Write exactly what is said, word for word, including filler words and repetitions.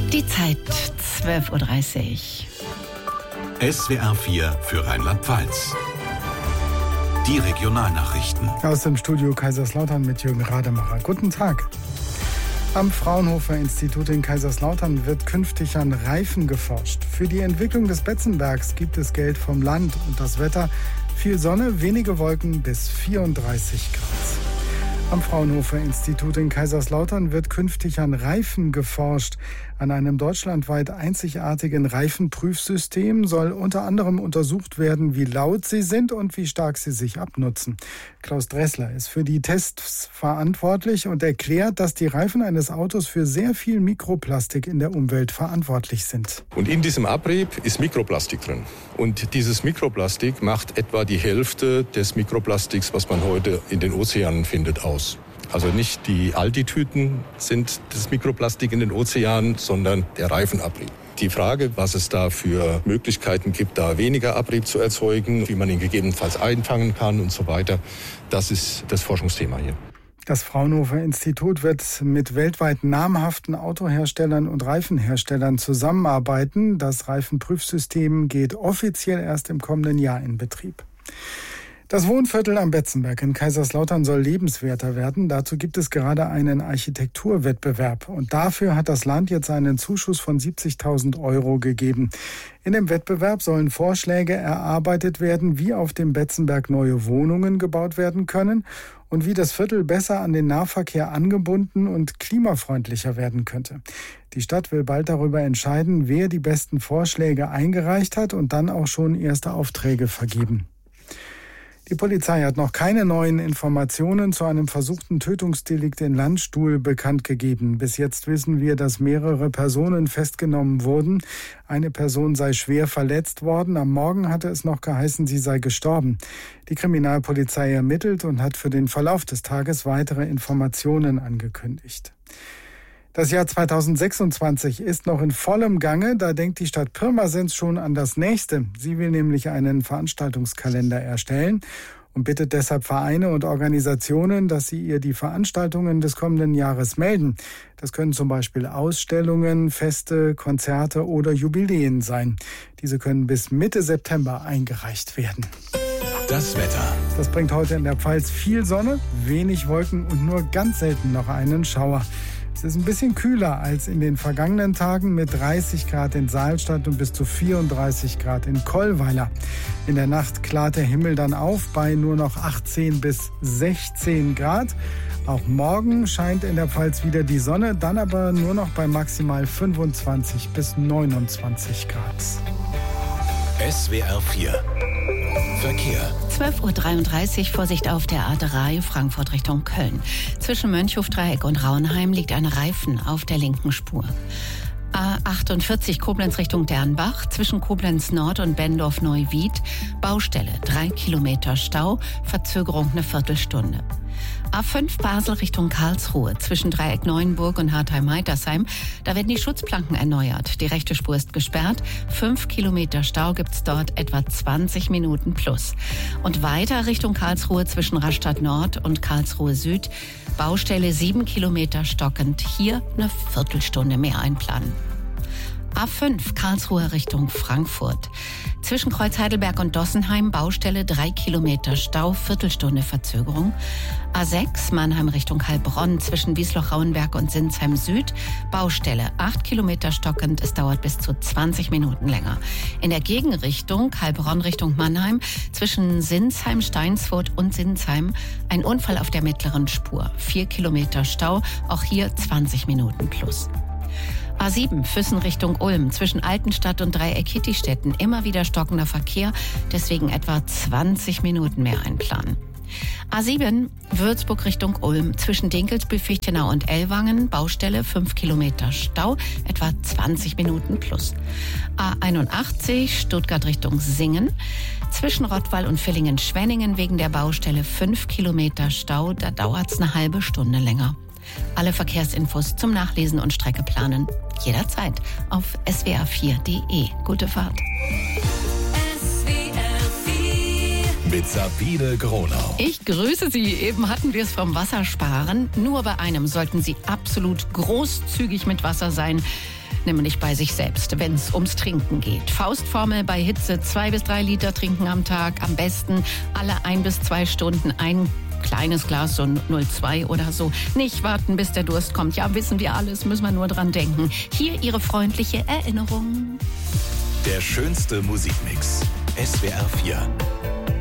Die Zeit zwölf Uhr dreißig. S W R vier für Rheinland-Pfalz. Die Regionalnachrichten. Aus dem Studio Kaiserslautern mit Jürgen Rademacher. Guten Tag. Am Fraunhofer-Institut in Kaiserslautern wird künftig an Reifen geforscht. Für die Entwicklung des Betzenbergs gibt es Geld vom Land und das Wetter: viel Sonne, wenige Wolken bis vierunddreißig Grad. Am Fraunhofer-Institut in Kaiserslautern wird künftig an Reifen geforscht. An einem deutschlandweit einzigartigen Reifenprüfsystem soll unter anderem untersucht werden, wie laut sie sind und wie stark sie sich abnutzen. Klaus Dressler ist für die Tests verantwortlich und erklärt, dass die Reifen eines Autos für sehr viel Mikroplastik in der Umwelt verantwortlich sind. Und in diesem Abrieb ist Mikroplastik drin. Und dieses Mikroplastik macht etwa die Hälfte des Mikroplastiks, was man heute in den Ozeanen findet, aus. Also nicht die Aldi-Tüten sind das Mikroplastik in den Ozeanen, sondern der Reifenabrieb. Die Frage, was es da für Möglichkeiten gibt, da weniger Abrieb zu erzeugen, wie man ihn gegebenenfalls einfangen kann und so weiter, das ist das Forschungsthema hier. Das Fraunhofer-Institut wird mit weltweit namhaften Autoherstellern und Reifenherstellern zusammenarbeiten. Das Reifenprüfsystem geht offiziell erst im kommenden Jahr in Betrieb. Das Wohnviertel am Betzenberg in Kaiserslautern soll lebenswerter werden. Dazu gibt es gerade einen Architekturwettbewerb. Und dafür hat das Land jetzt einen Zuschuss von siebzigtausend Euro gegeben. In dem Wettbewerb sollen Vorschläge erarbeitet werden, wie auf dem Betzenberg neue Wohnungen gebaut werden können und wie das Viertel besser an den Nahverkehr angebunden und klimafreundlicher werden könnte. Die Stadt will bald darüber entscheiden, wer die besten Vorschläge eingereicht hat und dann auch schon erste Aufträge vergeben. Die Polizei hat noch keine neuen Informationen zu einem versuchten Tötungsdelikt in Landstuhl bekannt gegeben. Bis jetzt wissen wir, dass mehrere Personen festgenommen wurden. Eine Person sei schwer verletzt worden. Am Morgen hatte es noch geheißen, sie sei gestorben. Die Kriminalpolizei ermittelt und hat für den Verlauf des Tages weitere Informationen angekündigt. Das Jahr zweitausendsechsundzwanzig ist noch in vollem Gange. Da denkt die Stadt Pirmasens schon an das nächste. Sie will nämlich einen Veranstaltungskalender erstellen und bittet deshalb Vereine und Organisationen, dass sie ihr die Veranstaltungen des kommenden Jahres melden. Das können zum Beispiel Ausstellungen, Feste, Konzerte oder Jubiläen sein. Diese können bis Mitte September eingereicht werden. Das Wetter. Das bringt heute in der Pfalz viel Sonne, wenig Wolken und nur ganz selten noch einen Schauer. Es ist ein bisschen kühler als in den vergangenen Tagen mit dreißig Grad in Saalstadt und bis zu vierunddreißig Grad in Kollweiler. In der Nacht klart der Himmel dann auf bei nur noch achtzehn bis sechzehn Grad. Auch morgen scheint in der Pfalz wieder die Sonne, dann aber nur noch bei maximal fünfundzwanzig bis neunundzwanzig Grad. S W R vier Verkehr. zwölf Uhr dreiunddreißig, Vorsicht auf der A drei, Frankfurt Richtung Köln. Zwischen Mönchhofdreieck und Raunheim liegt ein Reifen auf der linken Spur. A achtundvierzig, Koblenz Richtung Dernbach, zwischen Koblenz Nord und Bendorf-Neuwied, Baustelle, drei Kilometer Stau, Verzögerung eine Viertelstunde. A fünf, Basel Richtung Karlsruhe, zwischen Dreieck Neuenburg und Hartheim-Heitersheim, da werden die Schutzplanken erneuert. Die rechte Spur ist gesperrt, fünf Kilometer Stau gibt's dort, etwa zwanzig Minuten plus. Und weiter Richtung Karlsruhe zwischen Rastatt Nord und Karlsruhe Süd, Baustelle sieben Kilometer stockend, hier eine Viertelstunde mehr einplanen. A fünf, Karlsruhe Richtung Frankfurt. Zwischen Kreuz Heidelberg und Dossenheim, Baustelle drei Kilometer Stau, Viertelstunde Verzögerung. A sechs, Mannheim Richtung Heilbronn, zwischen Wiesloch-Rauenberg und Sinsheim Süd, Baustelle acht Kilometer stockend, es dauert bis zu zwanzig Minuten länger. In der Gegenrichtung, Heilbronn Richtung Mannheim, zwischen Sinsheim, Steinsfurt und Sinsheim, ein Unfall auf der mittleren Spur, vier Kilometer Stau, auch hier zwanzig Minuten plus. A sieben, Füssen Richtung Ulm, zwischen Altenstadt und Dreieck-Hittistetten, immer wieder stockender Verkehr, deswegen etwa zwanzig Minuten mehr einplanen. A sieben, Würzburg Richtung Ulm, zwischen Dinkelsbühl-Fichtenau und Ellwangen, Baustelle fünf Kilometer Stau, etwa zwanzig Minuten plus. A einundachtzig, Stuttgart Richtung Singen, zwischen Rottweil und Villingen-Schwenningen wegen der Baustelle fünf Kilometer Stau, da dauert's eine halbe Stunde länger. Alle Verkehrsinfos zum Nachlesen und Strecke planen jederzeit auf s w r vier punkt d e. Gute Fahrt. S W R vier mit Sabine Gronau. Ich grüße Sie. Eben hatten wir es vom Wassersparen. Nur bei einem sollten Sie absolut großzügig mit Wasser sein. nämlich bei sich selbst, wenn es ums Trinken geht. Faustformel bei Hitze, zwei bis drei Liter trinken am Tag, am besten alle ein bis zwei Stunden ein kleines Glas, so null Komma zwei oder so. Nicht warten, bis der Durst kommt. Ja, wissen wir alles, müssen wir nur dran denken. Hier Ihre freundliche Erinnerung. Der schönste Musikmix. S W R vier.